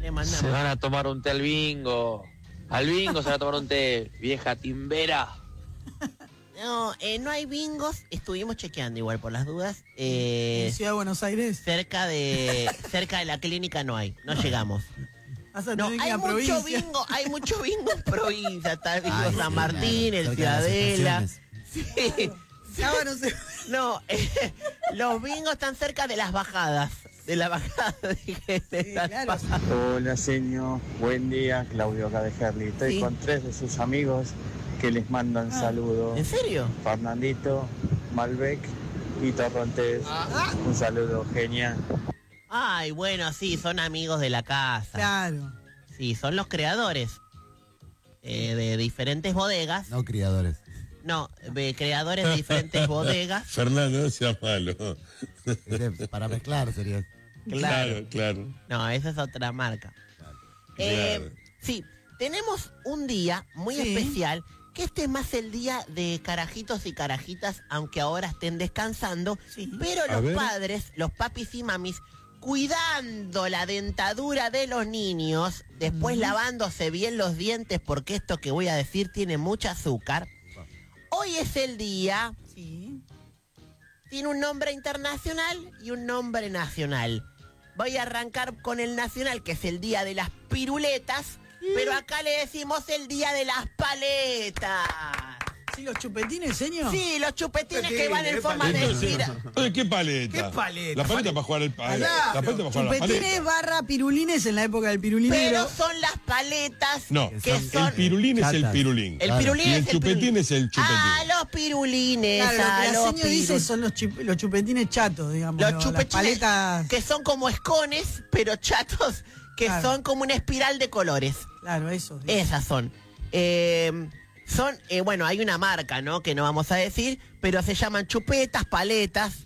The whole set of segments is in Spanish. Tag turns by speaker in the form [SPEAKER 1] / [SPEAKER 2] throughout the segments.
[SPEAKER 1] Le mandamos.
[SPEAKER 2] Se van a tomar un té al bingo. Al bingo se van a tomar un té, vieja timbera.
[SPEAKER 1] No, no hay bingos. Estuvimos chequeando igual por las dudas.
[SPEAKER 3] En Ciudad de Buenos Aires.
[SPEAKER 1] Cerca de la clínica no hay. No llegamos. No, hay mucho bingo en provincia. Está el bingo San Martín, el Ciudadela. Sí. No, los bingos están cerca de las bajadas. De la bajada
[SPEAKER 3] claro.
[SPEAKER 4] Hola, señor. Buen día, Claudio acá de Herli. Estoy con 3 de sus amigos que les mandan saludos.
[SPEAKER 1] ¿En serio?
[SPEAKER 4] Fernandito, Malbec y Torrontés. Un saludo, genial.
[SPEAKER 1] Ay, bueno, sí, son amigos de la casa.
[SPEAKER 3] Claro.
[SPEAKER 1] Sí, son los creadores de diferentes bodegas.
[SPEAKER 5] No criadores.
[SPEAKER 1] No, creadores de diferentes bodegas.
[SPEAKER 6] Fernando, no seas malo.
[SPEAKER 5] Para mezclar sería.
[SPEAKER 6] Claro.
[SPEAKER 1] No, esa es otra marca.
[SPEAKER 6] Claro.
[SPEAKER 1] Sí, tenemos un día muy especial, que este es más el día de carajitos y carajitas, aunque ahora estén descansando, pero los padres, los papis y mamis, cuidando la dentadura de los niños, después lavándose bien los dientes, porque esto que voy a decir tiene mucho azúcar. Hoy es el día, tiene un nombre internacional y un nombre nacional. Voy a arrancar con el nacional, que es el día de las piruletas, pero acá le decimos el día de las paletas.
[SPEAKER 3] ¿Sí, los chupetines, señor?
[SPEAKER 1] Sí, los chupetines que van en forma de espiral.
[SPEAKER 6] ¿Qué paleta?
[SPEAKER 3] ¿Qué paleta?
[SPEAKER 6] La paleta para jugar la paleta.
[SPEAKER 3] Chupetines barra pirulines en la época del pirulinero.
[SPEAKER 1] Pero son las paletas que son...
[SPEAKER 6] El pirulín es el pirulín.
[SPEAKER 1] El pirulín
[SPEAKER 6] y
[SPEAKER 1] es
[SPEAKER 6] el chupetín es el chupetín.
[SPEAKER 1] Ah, los pirulines.
[SPEAKER 3] Claro, lo que la señora dice son los chupetines chatos, digamos.
[SPEAKER 1] Los chupetines
[SPEAKER 3] las paletas...
[SPEAKER 1] que son como escones, pero chatos, que son como una espiral de colores.
[SPEAKER 3] Claro, eso.
[SPEAKER 1] Esas son. Son, bueno, hay una marca, ¿no? Que no vamos a decir, pero se llaman chupetas, paletas,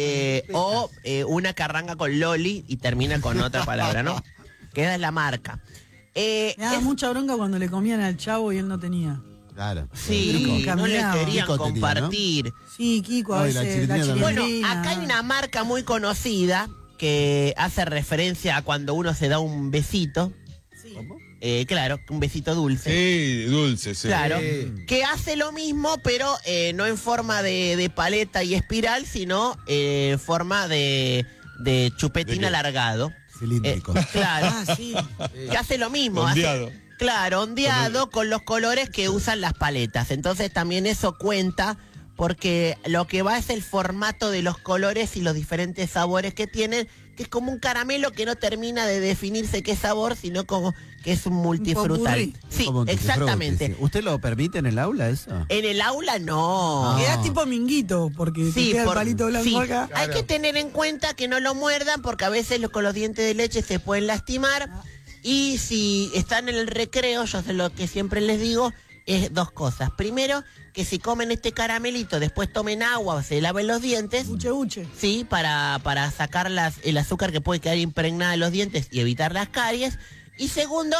[SPEAKER 1] o una que arranca con loli y termina con otra palabra, ¿no? Que esa es la marca.
[SPEAKER 3] Me daba mucha bronca cuando le comían al Chavo y él no tenía.
[SPEAKER 5] Claro.
[SPEAKER 1] Sí, no le querían
[SPEAKER 5] Kiko
[SPEAKER 1] compartir.
[SPEAKER 5] tenía, ¿no?
[SPEAKER 3] Sí, Kiko, a veces la chilindrina.
[SPEAKER 1] Bueno, acá hay una marca muy conocida que hace referencia a cuando uno se da un besito.
[SPEAKER 5] ¿Cómo?
[SPEAKER 1] Claro, un besito dulce.
[SPEAKER 6] Sí, dulce, sí.
[SPEAKER 1] Claro, que hace lo mismo, pero no en forma de paleta y espiral, sino en forma de chupetín alargado.
[SPEAKER 5] Cilíndrico.
[SPEAKER 1] Claro, que hace lo mismo.
[SPEAKER 6] Ondeado.
[SPEAKER 1] Claro, ondeado con los colores que usan las paletas. Entonces también eso cuenta, porque lo que va es el formato de los colores y los diferentes sabores que tienen, que es como un caramelo que no termina de definirse qué sabor, sino como que es un multifrutal. Sí, exactamente.
[SPEAKER 5] Sí. ¿Usted lo permite en el aula eso?
[SPEAKER 1] En el aula no.
[SPEAKER 3] Queda tipo minguito, porque te queda el palito blanco acá.
[SPEAKER 1] Hay que tener en cuenta que no lo muerdan, porque a veces con los dientes de leche se pueden lastimar. Y si están en el recreo, yo sé lo que siempre les digo, es 2 cosas. Primero, que si comen este caramelito, después tomen agua, se laven los dientes.
[SPEAKER 3] Uche.
[SPEAKER 1] Sí, para sacar el azúcar que puede quedar impregnada en los dientes y evitar las caries. Y segundo,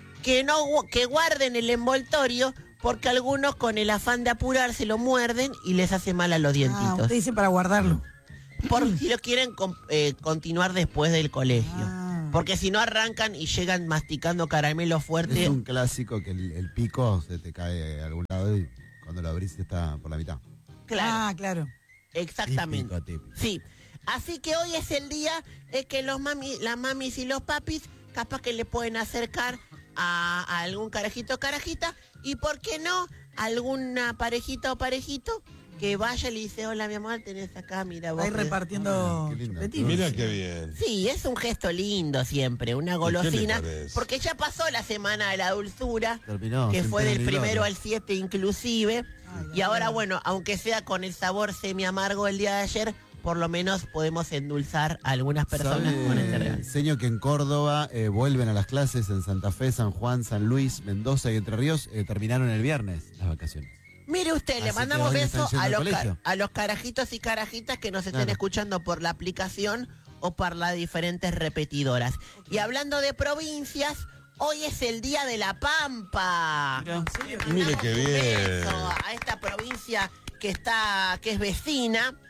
[SPEAKER 1] que guarden el envoltorio, porque algunos con el afán de apurarse lo muerden y les hace mal a los dientitos.
[SPEAKER 3] Usted dice para guardarlo.
[SPEAKER 1] Por si lo quieren continuar después del colegio. Porque si no arrancan y llegan masticando caramelo fuerte.
[SPEAKER 5] Es un clásico que el pico se te cae a algún lado y cuando lo abrís está por la mitad.
[SPEAKER 1] Claro.
[SPEAKER 3] Claro.
[SPEAKER 1] Exactamente.
[SPEAKER 5] Típico.
[SPEAKER 1] Sí. Así que hoy es el día que las mamis y los papis capaz que le pueden acercar a algún carajito o carajita, y por qué no alguna parejita o parejito que vaya y le dice: hola mi amor, tenés acá, mira vos.
[SPEAKER 3] Ahí repartiendo chupetines.
[SPEAKER 6] Mira qué bien.
[SPEAKER 1] Sí, es un gesto lindo siempre, una golosina, porque ya pasó la semana de la dulzura, que fue del 1 al 7 inclusive, y ahora bueno, aunque sea con el sabor semi amargo el día de ayer, por lo menos podemos endulzar a algunas personas con este regalo.
[SPEAKER 5] Enseño que en Córdoba vuelven a las clases, en Santa Fe, San Juan, San Luis, Mendoza y Entre Ríos terminaron el viernes las vacaciones.
[SPEAKER 1] Mire usted, le
[SPEAKER 5] Así
[SPEAKER 1] mandamos
[SPEAKER 5] que hoy
[SPEAKER 1] besos
[SPEAKER 5] están yendo al colegio.
[SPEAKER 1] a los carajitos y carajitas que nos estén escuchando por la aplicación o por las diferentes repetidoras. Y hablando de provincias, hoy es el Día de la Pampa.
[SPEAKER 6] Mire qué bien.
[SPEAKER 1] A esta provincia que es vecina.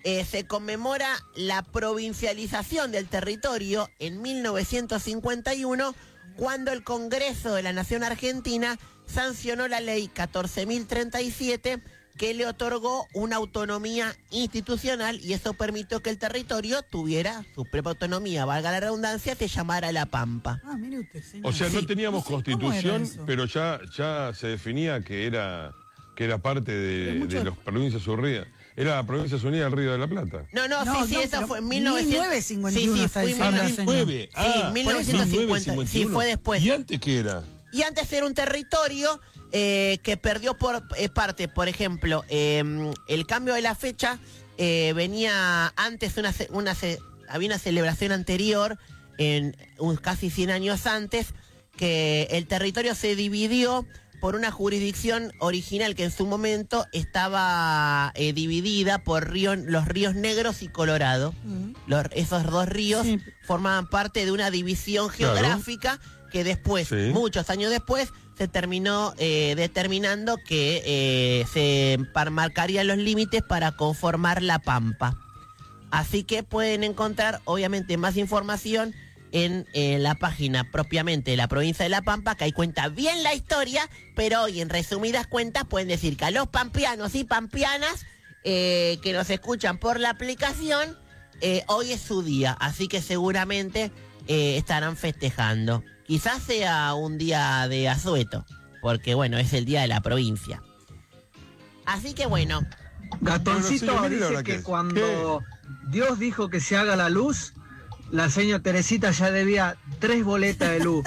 [SPEAKER 1] se conmemora la provincialización del territorio en 1951, cuando el Congreso de la Nación Argentina sancionó la ley 14.037, que le otorgó una autonomía institucional, y eso permitió que el territorio tuviera su propia autonomía, valga la redundancia, se llamara La Pampa.
[SPEAKER 3] Ah, mire usted, señor.
[SPEAKER 6] O sea, no teníamos
[SPEAKER 3] No sé, ¿cómo era
[SPEAKER 6] constitución,
[SPEAKER 3] eso?
[SPEAKER 6] pero ya se definía que era parte de las provincias unidas. Era la Provincias Unidas del Río de la Plata.
[SPEAKER 1] No, sí, eso
[SPEAKER 3] pero
[SPEAKER 1] fue en 1951.
[SPEAKER 3] está diciendo la señora.
[SPEAKER 6] 19.
[SPEAKER 1] Sí, 1950. Sí, fue después.
[SPEAKER 6] ¿Y antes qué era?
[SPEAKER 1] Y antes era un territorio que perdió por parte, por ejemplo, el cambio de la fecha venía antes, había una celebración anterior, casi 100 años antes, que el territorio se dividió por una jurisdicción original que en su momento estaba dividida por los ríos Negros y Colorado. Esos dos ríos formaban parte de una división geográfica que después, muchos años después, se terminó determinando que se marcarían los límites para conformar La Pampa. Así que pueden encontrar, obviamente, más información en la página propiamente de la provincia de La Pampa, que ahí cuenta bien la historia, pero hoy en resumidas cuentas pueden decir que a los pampeanos y pampeanas que nos escuchan por la aplicación, hoy es su día, así que seguramente estarán festejando. Quizás sea un día de asueto, porque bueno, es el día de la provincia. Así que bueno.
[SPEAKER 7] Gatoncito dice que cuando Dios dijo que se haga la luz, la señora Teresita ya debía 3 boletas de luz.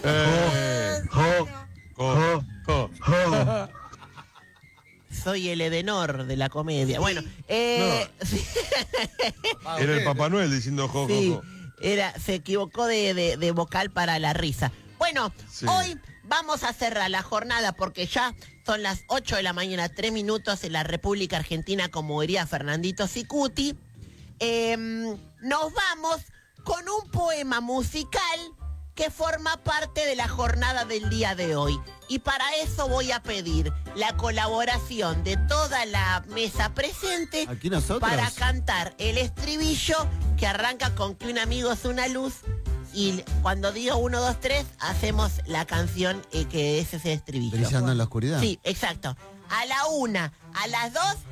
[SPEAKER 1] Soy el Edenor de la comedia. Bueno, sí.
[SPEAKER 6] Era el Papá Noel diciendo jo,
[SPEAKER 1] sí,
[SPEAKER 6] jo, jo.
[SPEAKER 1] Se equivocó de vocal para la risa. Bueno, hoy vamos a cerrar la jornada porque ya son las 8 de la mañana, 3 minutos en la República Argentina, como diría Fernandito Sicuti. Nos vamos con un poema musical que forma parte de la jornada del día de hoy. Y para eso voy a pedir la colaboración de toda la mesa presente para cantar el estribillo que arranca con que un amigo es una luz. Y cuando digo 1, 2, 3, hacemos la canción que ese es el estribillo.
[SPEAKER 5] Brillando en la oscuridad.
[SPEAKER 1] Sí, exacto. A la 1, a las 2